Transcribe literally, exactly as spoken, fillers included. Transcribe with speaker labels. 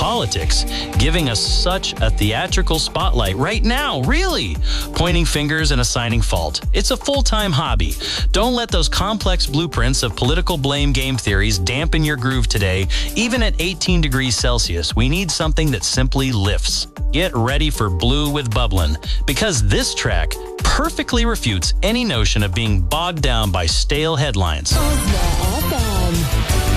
Speaker 1: politics, giving us such a theatrical spotlight right now, really. Pointing fingers and assigning fault. It's a full-time hobby. Don't let those complex blueprints of political blame game theories dampen your groove today. Even at eighteen degrees Celsius, we need something that simply lifts. Get ready for Blue with Bublin, because this track perfectly refutes any notion of being bogged down by stale headlines.
Speaker 2: Osna F M.